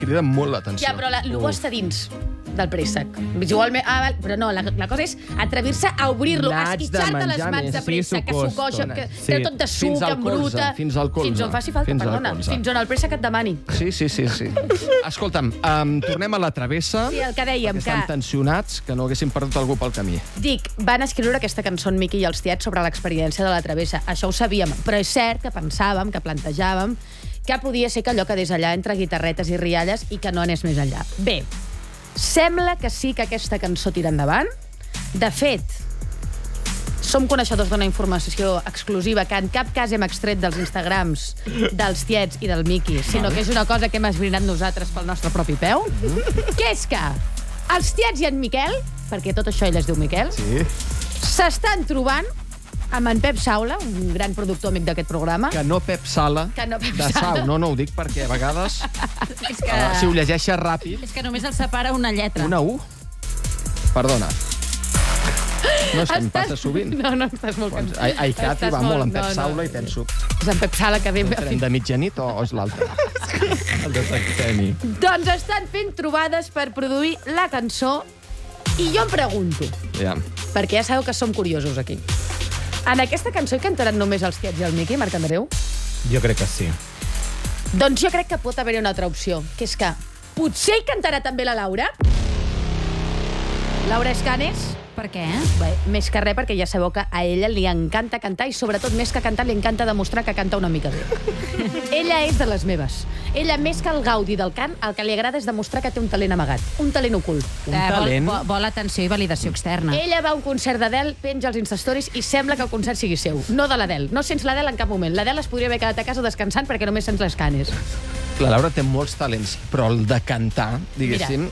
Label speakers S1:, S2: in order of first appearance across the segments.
S1: crida molt l'atenció.
S2: Ja, però l'Hugo està dins del préssec. Visualment, però no, la cosa és atrevir-se a obrir-lo, a esquitxar-te les mans de préssec, que sucoixa, que té tot de suc, embruta...
S1: Fins al colze.
S2: Fins on faci falta, perdona. Fins on el préssec et demani.
S1: Sí. Escolta'm, tornem a la travessa.
S2: Sí, el que dèiem, que...
S1: Estan tensionats, que no haguessin perdut algú pel camí.
S2: Dic, van escriure aquesta cançó en Miqui i els tiets sobre l'experiència de la travessa. Això ho sabíem, però és cert que pensàvem, que plantejàvem, que podia ser que allò quedés allà entre guitarretes i rialles i que no anés més enllà. Bé, sembla que sí que aquesta cançó tira endavant. De fet, som coneixedors d'una informació exclusiva que en cap cas hem extret dels Instagrams dels tiets i del Miqui, sinó que és una cosa que hem esbrinat nosaltres pel nostre propi peu, que és que els tiets i en Miquel, perquè tot això ell es diu Miquel, s'estan trobant amb en Pep Saula, un gran productor amic d'aquest programa.
S1: Que no Pep Sala, de Sau. No ho dic perquè a vegades, si ho llegeixes ràpid...
S3: És que només el separa una lletra.
S1: Una U? Perdona. No és que em passa sovint.
S2: No, estàs molt cansat.
S1: Aikati va molt en Pep Saula i penso...
S2: És en Pep Sala que ve...
S1: El de mitjanit o és l'altre? El de Sexteni.
S2: Doncs estan fent trobades per produir la cançó i jo em pregunto, perquè ja sabeu que som curiosos aquí, en aquesta cançó hi cantaran només els tiets i el Miqui, Marc Andreu?
S4: Jo crec que sí.
S2: Doncs jo crec que pot haver-hi una altra opció, que és que potser hi cantarà també la Laura? Laura Escanes?
S3: Per què?
S2: Bé, més que res perquè ja sabeu que a ella li encanta cantar i sobretot més que cantar li encanta demostrar que canta una mica bé. Ella és de les meves. Ella, més que el gaudi del cant, el que li agrada és demostrar que té un talent amagat, un talent ocult.
S3: Vol atenció i validació externa.
S2: Ella va a un concert d'Adele, penja els Instastories i sembla que el concert sigui seu, no de l'Adele. No sents l'Adele en cap moment. L'Adele es podria haver quedat a casa descansant perquè només sents les canes.
S1: La Laura té molts talents, però el de cantar, diguéssim...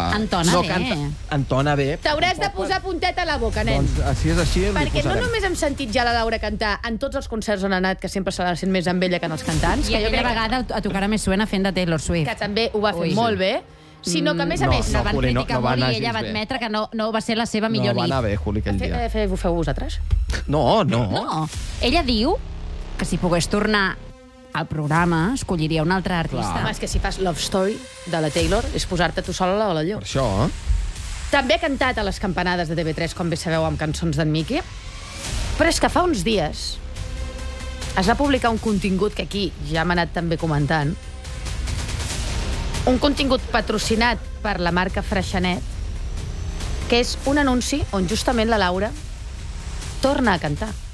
S1: Entona bé.
S2: T'hauràs de posar puntet a la boca, nen.
S1: Doncs si és així, li posarem.
S2: Perquè no només hem sentit ja la Laura cantar en tots els concerts on ha anat, que sempre se la sent més amb ella que en els cantants.
S3: I aquella vegada a tocar a Me Suena fent de Taylor Swift.
S2: Que també ho va fer molt bé. Sinó que, a més,
S3: la van criticar molt i ella va admetre que no va ser la seva millor nit.
S1: No va anar bé, Juli, aquell dia.
S2: Ho feu vosaltres?
S1: No.
S3: Ella diu que si pogués tornar al programa escolliria un altre artista.
S2: És que si fas Love Story de la Taylor és posar-te tu sola a la Balalló.
S1: Per això,
S2: També ha cantat a les campanades de TV3, com bé sabeu, amb cançons d'en Miqui. Però és que fa uns dies es va publicar un contingut que aquí ja hem anat també comentant. Un contingut patrocinat per la marca Freixenet, que és un anunci on justament la Laura torna a cantar.